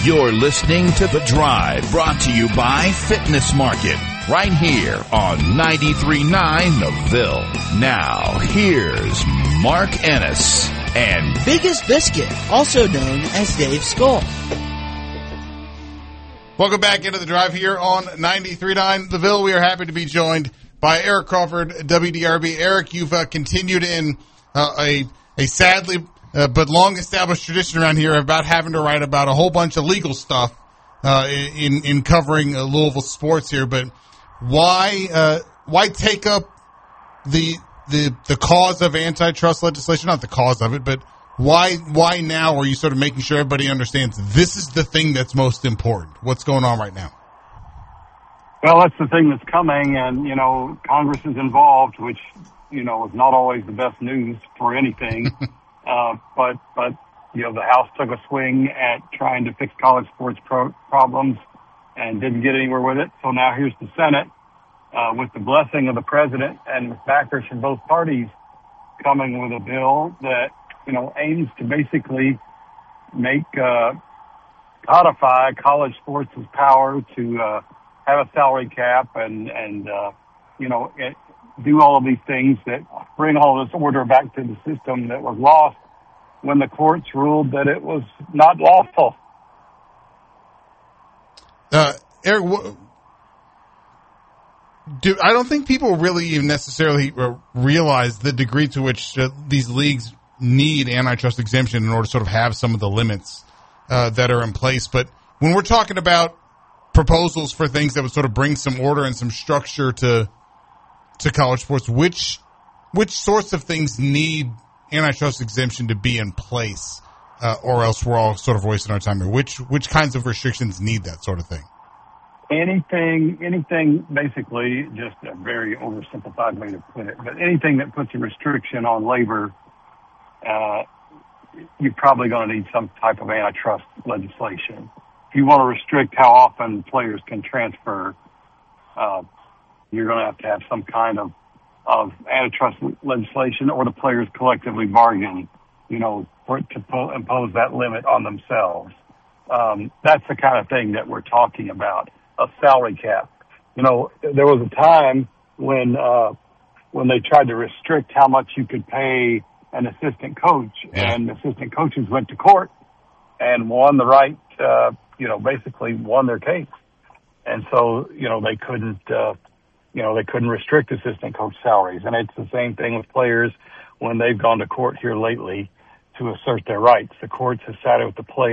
You're listening to The Drive, brought to you by Fitness Market, right here on 93.9 The Ville. Now, here's Mark Ennis and Biggest Biscuit, also known as Dave Skull. Welcome back into The Drive here on 93.9 The Ville. We are happy to be joined by Eric Crawford, WDRB. Eric, you've continued in a sadly but long-established tradition around here about having to write about a whole bunch of legal stuff in covering Louisville sports here. But why take up the cause of antitrust legislation? Not the cause of it, but why now are you sort of making sure everybody understands this is the thing that's most important? What's going on right now? Well, that's the thing that's coming, and, Congress is involved, which, is not always the best news for anything. But the House took a swing at trying to fix college sports problems and didn't get anywhere with it. So now here's the Senate, with the blessing of the president and with backers from both parties coming with a bill that, aims to basically make, codify college sports' power to, have a salary cap and do all of these things that bring all this order back to the system that was lost when the courts ruled that it was not lawful. Eric, I don't think people really even necessarily realize the degree to which these leagues need antitrust exemption in order to sort of have some of the limits that are in place. But when we're talking about proposals for things that would sort of bring some order and some structure to college sports, which sorts of things need antitrust exemption to be in place, or else we're all sort of wasting our time here? Which kinds of restrictions need that sort of thing? Anything, basically, just a very oversimplified way to put it, but anything that puts a restriction on labor, you're probably going to need some type of antitrust legislation. If you want to restrict how often players can transfer, you're going to have some kind of antitrust legislation, or the players collectively bargain, for it to impose that limit on themselves. That's the kind of thing that we're talking about, a salary cap. There was a time when they tried to restrict how much you could pay an assistant coach, and assistant coaches went to court and won the right, basically won their case. And so, they couldn't restrict assistant coach salaries. And it's the same thing with players when they've gone to court here lately to assert their rights. The courts have sided with the players.